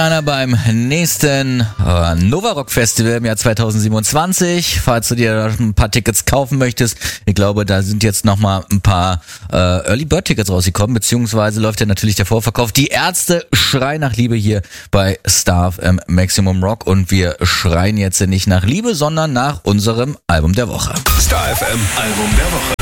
Beim nächsten Nova Rock Festival im Jahr 2027, falls du dir ein paar Tickets kaufen möchtest. Ich glaube, da sind jetzt nochmal ein paar Early Bird Tickets rausgekommen, beziehungsweise läuft ja natürlich der Vorverkauf. Die Ärzte schreien nach Liebe hier bei Star FM Maximum Rock und wir schreien jetzt nicht nach Liebe, sondern nach unserem Album der Woche. Star FM Album der Woche.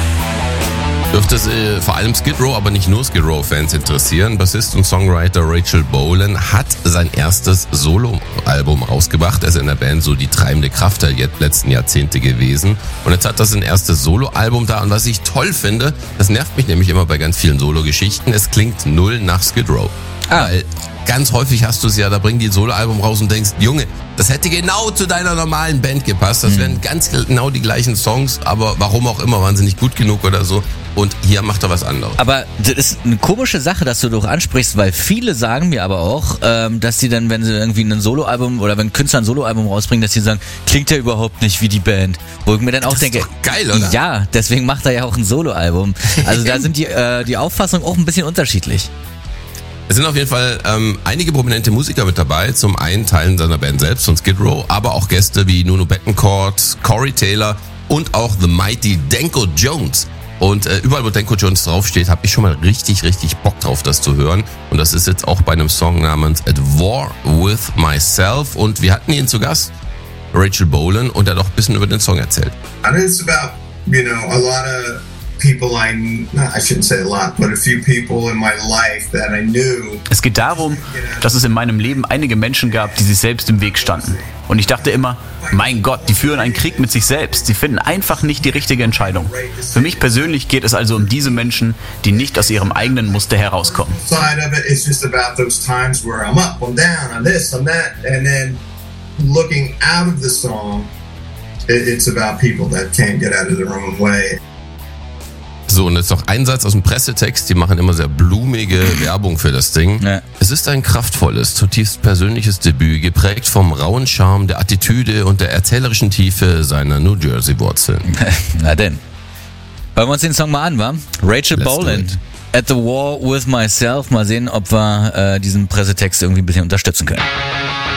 Dürfte es vor allem Skid Row, aber nicht nur Skid Row-Fans interessieren. Bassist und Songwriter Rachel Bolan hat sein erstes Solo-Album rausgebracht. Er ist in der Band so die treibende Kraft der letzten Jahrzehnte gewesen. Und jetzt hat er sein erstes Solo-Album da. Und was ich toll finde, das nervt mich nämlich immer bei ganz vielen Solo-Geschichten, es klingt null nach Skid Row. Weil ganz häufig hast du es ja, da bringen die ein Solo-Album raus und denkst, Junge, das hätte genau zu deiner normalen Band gepasst. Das wären ganz genau die gleichen Songs, aber warum auch immer, waren sie nicht gut genug oder so. Und hier macht er was anderes. Aber das ist eine komische Sache, dass du doch ansprichst, weil viele sagen mir aber auch, dass die dann, wenn sie irgendwie ein Soloalbum oder wenn Künstler ein Soloalbum rausbringen, dass die sagen, klingt ja überhaupt nicht wie die Band. Wo ich mir dann auch denke, ist doch geil, oder? Ja, deswegen macht er ja auch ein Soloalbum. Also da sind die Auffassungen auch ein bisschen unterschiedlich. Es sind auf jeden Fall einige prominente Musiker mit dabei. Zum einen Teilen seiner Band selbst von Skid Row, aber auch Gäste wie Nuno Bettencourt, Corey Taylor und auch The Mighty Danko Jones. Und überall, wo Danko Jones draufsteht, habe ich schon mal richtig Bock drauf, das zu hören. Und das ist jetzt auch bei einem Song namens At War With Myself. Und wir hatten ihn zu Gast, Rachel Bolan, und er hat auch ein bisschen über den Song erzählt. And it's about, a lot of people I shouldn't say a lot, but a few people in my life that I knew. Es geht darum, dass es in meinem Leben einige Menschen gab, die sich selbst im Weg standen. Und ich dachte immer, mein Gott, die führen einen Krieg mit sich selbst. Sie finden einfach nicht die richtige Entscheidung. Für mich persönlich geht es also um diese Menschen, die nicht aus ihrem eigenen Muster herauskommen. Side of it is just about those times where I'm up, I'm down, I'm this, I'm that, and then looking out of the song, it's about people that can't get out of their own way. So, und jetzt noch ein Satz aus dem Pressetext. Die machen immer sehr blumige Werbung für das Ding. Ja. Es ist ein kraftvolles, zutiefst persönliches Debüt, geprägt vom rauen Charme, der Attitüde und der erzählerischen Tiefe seiner New Jersey-Wurzeln. Na denn. Hören wir uns den Song mal an, wa? Rachel Bolan, At the War With Myself. Mal sehen, ob wir diesen Pressetext irgendwie ein bisschen unterstützen können.